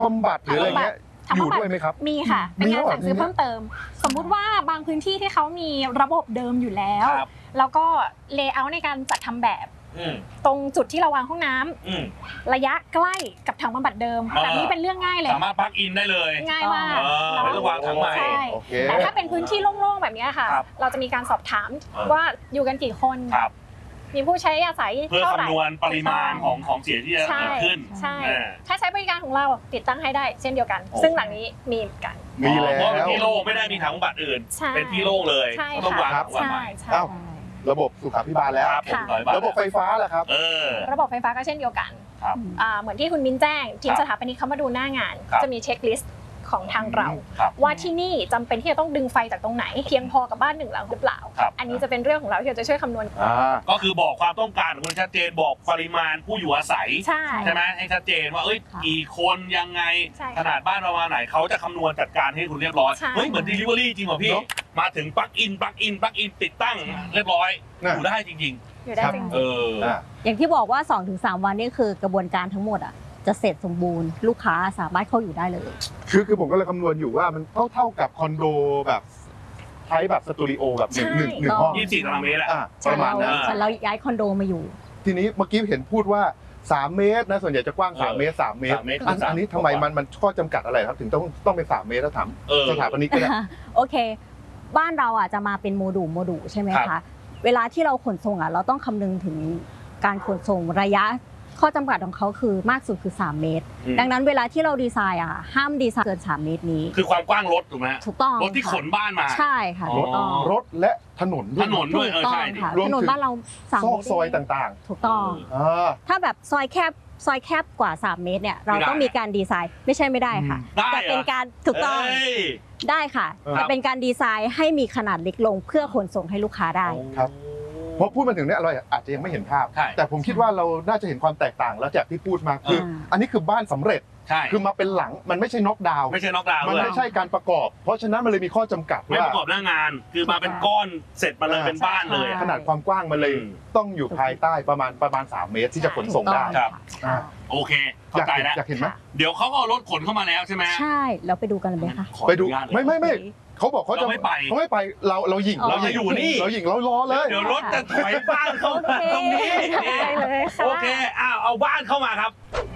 บำบัดหรืออะไรเงี้ยอยู่ด้วยไหมครับมีค่ะเป็นงานสั่งซื้อเพิ่มเติมสมมุติว่าบางพื้นที่ที่เขามีระบบเดิมอยู่แล้วแล้วก็เลเยอร์ในการจัดทำแบบตรงจุดที่เราวางห้องน้ำระยะใกล้กับถังบำบัดเดิมแบบนี้เป็นเรื่องง่ายเลยสามารถปลั๊กอินได้เลยง่ายมากไม่ต้องวางถังใหม่แต่ถ้าเป็นพื้นที่โล่งๆแบบนี้ค่ะเราจะมีการสอบถามว่าอยู่กันกี่คนมีผู้ใช้อาศัยเพื่อคำนวณปริมาณของเสียที่จะเกิดขึ้นใช่ถ้าใช้บริการของเราติดตั้งให้ได้เช่นเดียวกันซึ่งหลังนี้มีเหมือนกันมีแล้วเพราะเป็นที่โล่งไม่ได้มีถังบำบัดอื่นเป็นที่โล่งเลยต้องวางถังบำบัดใหม่ระบบสุขาภิบาลแล้วระบบไฟฟ้าล่ะครับระบบไฟฟ้าก็เช่นเดียวกันเหมือนที่คุณมิ้นแจ้งทีมสถาปนิกเขามาดูหน้างานจะมีเช็คลิสต์ของทางเราว่าที่นี่จำเป็นที่จะต้องดึงไฟจากตรงไหนเพียงพอกับบ้านหนึ่งหลังหรือเปล่าอันนี้จะเป็นเรื่องของเราที่เราจะช่วยคำนวณก็คือบอกความต้องการของคุณชัดเจนบอกปริมาณผู้อยู่อาศัยใช่ไหมให้ชัดเจนว่ากี่คนยังไงขนาดบ้านประมาณไหนเขาจะคำนวณจัดการให้คุณเรียบร้อยเหมือน delivery จริงเหรอพี่มาถึงปลั๊กอินติดตั้งเรียบร้อยอยู่ได้จริงๆอยู่ได้จริงอย่างที่บอกว่า 2-3 วันนี่คือกระบวนการทั้งหมดจะเสร็จสมบูรณ์ลูกค้าสามารถเข้าอยู่ได้เลยคือผมก็เลยคำนวณอยู่ว่ามันเท่ากับคอนโดแบบใช้แบบสตูดิโอแบบหนึ่งห้อง 24 ตารางเมตรประมาณนั้นเราย้ายคอนโดมาอยู่ทีนี้เมื่อกี้เห็นพูดว่า3 เมตรนะส่วนใหญ่จะกว้าง3 เมตรอันนี้ทำไมมันข้อจำกัดอะไรครับถึงต้องเป็น3 เมตรถ้าถามสถาปนิกก็ได้โอเคบ้านเราจะมาเป็นโมดูลใช่ไหมคะเวลาที่เราขนส่งเราต้องคำนึงถึงการขนส่งระยะข้อจำกัดของเขาคือมากสุดคือ3 เมตรดังนั้นเวลาที่เราดีไซน์ห้ามดีไซน์เกิน3 เมตรนี้คือความกว้างรถถูกไหมถูกต้องรถที่ขนบ้านมาใช่ค่ะรถและถนนด้วยใช่ถนนบ้านเราซอกซอยต่างๆถูกต้องถ้าแบบซอยแคบกว่า3 เมตรเนี่ยเราต้องมีการดีไซน์ไม่ได้ค่ะแต่เป็นการถูกต้องได้ค่ะแต่เป็นการดีไซน์ให้มีขนาดเล็กลงเพื่อขนส่งให้ลูกค้าได้ครับพอพูดมาถึงเนี่ยเราอาจจะยังไม่เห็นภาพแต่ผมคิดว่าเราน่าจะเห็นความแตกต่างแล้วจากที่พูดมาคืออันนี้คือบ้านสำเร็จคือมาเป็นหลังมันไม่ใช่น็อกดาวน์มันไม่ใช่การประกอบเพราะฉะนั้นมันเลยมีข้อจำกัดว่าไม่ประกอบหน้างานคือมาเป็นก้อนเสร็จมาเลยเป็นบ้านเลยขนาดความกว้างมันเลยต้องอยู่ภายใต้ประมาณ3 เมตรที่จะขนส่งได้โอเคเข้าใจแล้วอยากเห็นไหมเดี๋ยวเขาเอารถขนเข้ามาแล้วใช่ไหมใช่เราไปดูกันเลยค่ะไปดูไม่เขาบอกเขาจะไม่ไปเราหยิ่งเราอยู่นี่เราหยิ่งเรารอเลยเดี๋ยวรถจะถอยบ้านเข้าตรงนี้โอเคเอาบ้านเข้ามาครับ